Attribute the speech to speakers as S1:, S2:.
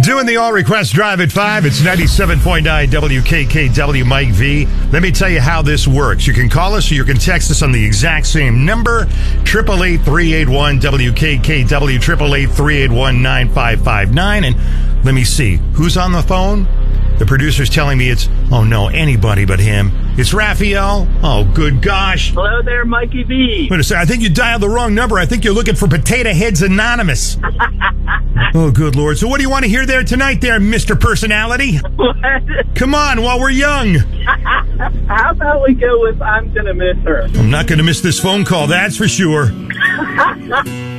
S1: Doing the all request drive at 5. It's 97.9 WKKW Mike V. Let me tell you how this works. You can call us or you can text us on the exact same number, 888-381 WKKW, 888-381-9559. And let me see, who's on the phone? The producer's telling me it's, oh no, anybody but him. It's Raphael. Oh, good gosh.
S2: Hello there, Mikey V.
S1: Wait a second. I think you dialed the wrong number. I think you're looking for Potato Heads Anonymous. Oh, good Lord. So what do you want to hear there tonight there, Mr. Personality?
S2: What?
S1: Come on, while we're young.
S2: How about we go with I'm Gonna Miss Her?
S1: I'm not going to miss this phone call, that's for sure.